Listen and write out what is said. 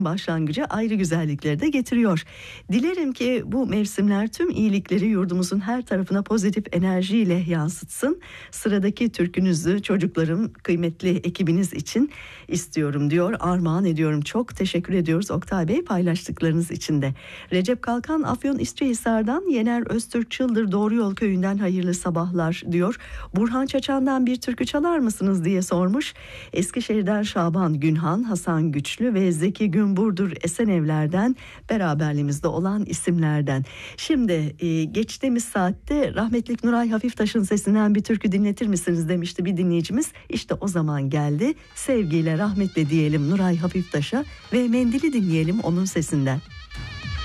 başlangıcı ayrı güzellikleri de getiriyor. Dilerim ki bu mevsimler tüm iyilikleri yurdumuzun her tarafına pozitif enerjiyle yansıtsın. Sıradaki türkünüzü çocuklarım, kıymetli ekibiniz için istiyorum diyor. Armağan ediyorum. Çok teşekkür ediyoruz Oktay Bey paylaştıklarınız için de. Recep Kalkan Afyon İsçihisar'dan, Yener Öztürk Çıldır Doğru Yol Köyü'nden hayırlı sabahlar diyor. Burhan Çaçan'dan bir türkü çalar mısınız diye sormuş. Eskişehir'den Şaban Günhan, Hasan Güçlü ve Zeki Günburdur Esenevler'den beraberliğimizde olan isimlerden. Şimdi geçtiğimiz saatte rahmetlik Nuray Hafiftaş'ın sesinden bir türkü dinletir misiniz demişti bir dinleyicimiz. İşte o zaman geldi. Sevgiyle rahmetle diyelim Nuray Hafiftaş'a ve Mendil'i dinleyelim onun sesinden.